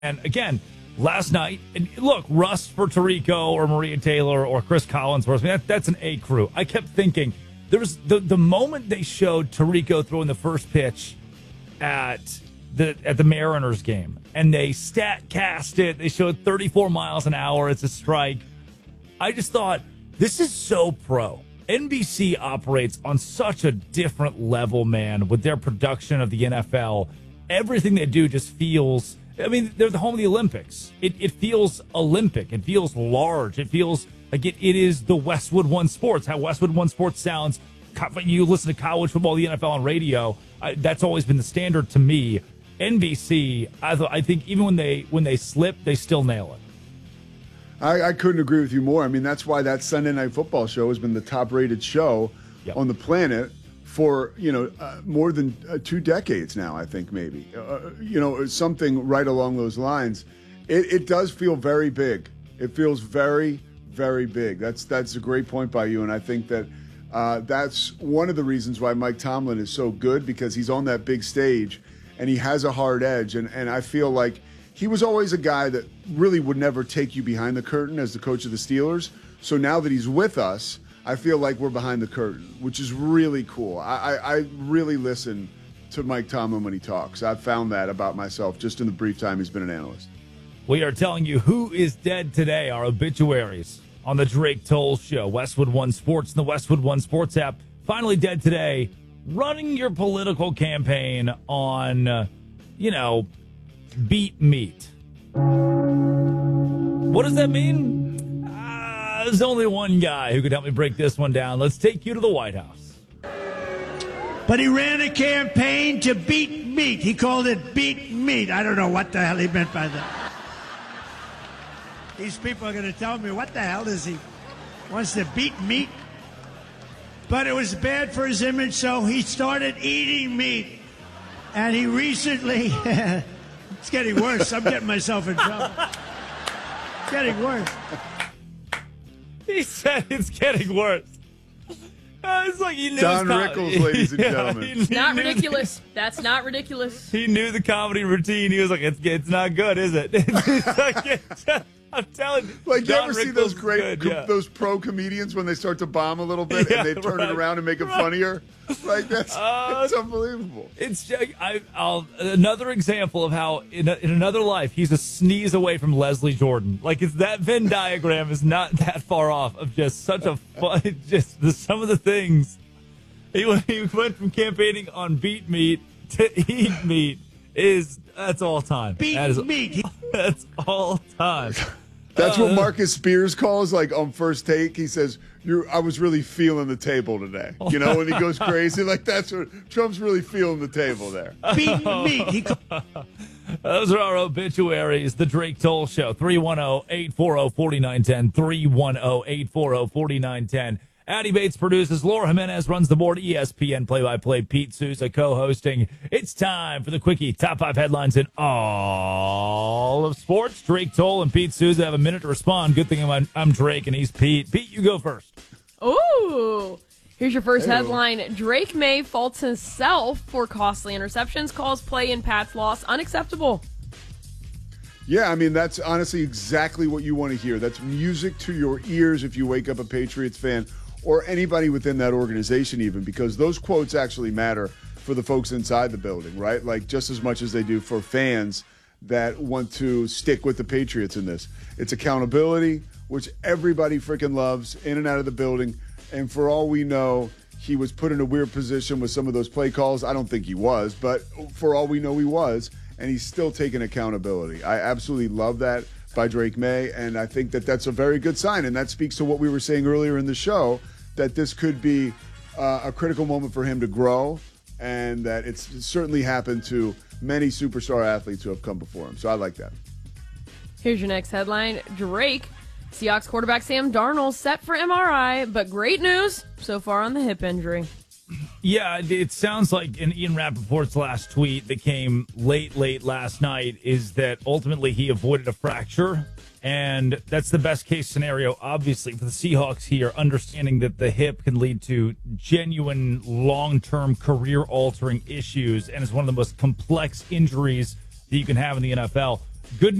And again, last night, and look, Russ for Tirico or Maria Taylor or Chris Collinsworth, I mean, that's an A crew. I kept thinking, there was the moment they showed Tirico throwing the first pitch at the Mariners game, and they stat cast it. They showed 34 miles an hour. It's a strike. I just thought, this is so pro. NBC operates on such a different level, man, with their production of the NFL. Everything they do just feels, I mean, they're the home of the Olympics. It feels Olympic. It feels large. It feels like it is the Westwood One Sports, how Westwood One Sports sounds. You listen to college football, the NFL on radio. That's always been the standard to me. NBC, I think even when they slip, they still nail it. I couldn't agree with you more. I mean, that's why that Sunday Night Football show has been the top-rated show on the planet for, more than 2 decades now, I think maybe. Something right along those lines. It does feel very big. It feels very, very big. That's a great point by you, and I think that that's one of the reasons why Mike Tomlin is so good, because he's on that big stage, and he has a hard edge, and I feel like he was always a guy that really would never take you behind the curtain as the coach of the Steelers. So now that he's with us, I feel like we're behind the curtain, which is really cool. I really listen to Mike Tomlin when he talks. I've found that about myself just in the brief time he's been an analyst. We are telling you who is dead today, our obituaries on the Drake Toll Show. Westwood One Sports and the Westwood One Sports app. Finally dead today, running your political campaign on, beat meat. What does that mean? There's only one guy who could help me break this one down. Let's take you to the White House. But he ran a campaign to beat meat. He called it beat meat. I don't know what the hell he meant by that. These people are going to tell me, what the hell is he? Wants to beat meat? But it was bad for his image, so he started eating meat. And he recently... It's getting worse. I'm getting myself in trouble. It's getting worse. He said it's getting worse. It's like he knew Don Rickles, ladies and gentlemen. Not ridiculous. That's not ridiculous. He knew the comedy routine. He was like, it's not good, is it? I'm telling you. Like, you ever see those those pro comedians when they start to bomb a little bit and they turn it around and make it funnier? Like, it's unbelievable. It's another example of how in another life he's a sneeze away from Leslie Jordan. Like, it's that Venn diagram is not that far off of just such a fun. Some of the things he went from campaigning on beat meat to eat meat that's all time. Meat. That's all time. That's what Marcus Spears calls, like, on First Take. He says, I was really feeling the table today. When he goes crazy, like, that's what Trump's really feeling the table there. Beat meat. Those are our obituaries. The Drake Toll Show, 310-840-4910, 310-840-4910. Addie Bates produces. Laura Jimenez runs the board. ESPN play-by-play. Pete Souza co-hosting. It's time for the Quickie Top 5 headlines in all of sports. Drake Toll and Pete Souza have a minute to respond. Good thing I'm Drake and he's Pete. Pete, you go first. Ooh. Here's your first headline. Drake May faults himself for costly interceptions, calls play in Pat's loss unacceptable. Yeah, I mean, that's honestly exactly what you want to hear. That's music to your ears if you wake up a Patriots fan, or anybody within that organization even, because those quotes actually matter for the folks inside the building, right? Like, just as much as they do for fans that want to stick with the Patriots in this. It's accountability, which everybody freaking loves, in and out of the building. And for all we know, he was put in a weird position with some of those play calls. I don't think he was, but for all we know, he was. And he's still taking accountability. I absolutely love that by Drake May, and I think that that's a very good sign. And that speaks to what we were saying earlier in the show, that this could be a critical moment for him to grow, and that it's certainly happened to many superstar athletes who have come before him. So I like that. Here's your next headline. Drake, Seahawks quarterback Sam Darnold set for MRI, but great news so far on the hip injury. Yeah, it sounds like in Ian Rappaport's last tweet that came late last night is that ultimately he avoided a fracture, and that's the best case scenario, obviously, for the Seahawks here, understanding that the hip can lead to genuine long-term career-altering issues, and it's one of the most complex injuries that you can have in the NFL. Good